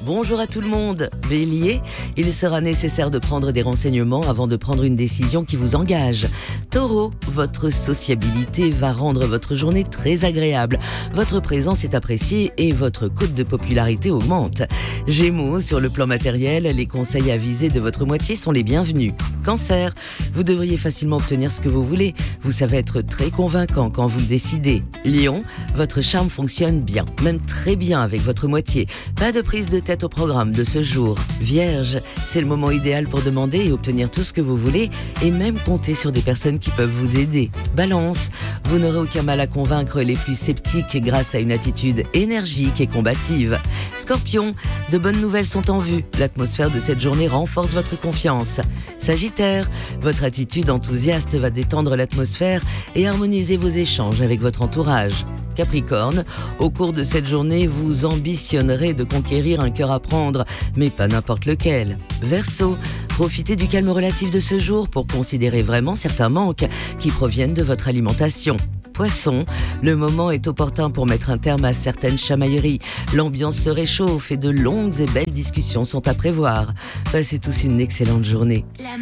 Bonjour à tout le monde. Bélier, il sera nécessaire de prendre des renseignements avant de prendre une décision qui vous engage. Taureau, votre sociabilité va rendre votre journée très agréable. Votre présence est appréciée et votre cote de popularité augmente. Gémeaux, sur le plan matériel, les conseils avisés de votre moitié sont les bienvenus. Cancer, vous devriez facilement obtenir ce que vous voulez. Vous savez être très convaincant quand vous le décidez. Lion, votre charme fonctionne bien, même très bien avec votre moitié. Pas de prise de tête au programme de ce jour. Vierge, c'est le moment idéal pour demander et obtenir tout ce que vous voulez et même compter sur des personnes qui peuvent vous aider. Balance, vous n'aurez aucun mal à convaincre les plus sceptiques grâce à une attitude énergique et combative. Scorpion, de bonnes nouvelles sont en vue. L'atmosphère de cette journée renforce votre confiance. Sagittaire, votre attitude enthousiaste va détendre l'atmosphère et harmoniser vos échanges avec votre entourage. Capricorne, au cours de cette journée, vous ambitionnerez de conquérir un cœur à prendre, mais pas n'importe lequel. Verseau, profitez du calme relatif de ce jour pour considérer vraiment certains manques qui proviennent de votre alimentation. Poisson, le moment est opportun pour mettre un terme à certaines chamailleries. L'ambiance se réchauffe et de longues et belles discussions sont à prévoir. Passez tous une excellente journée.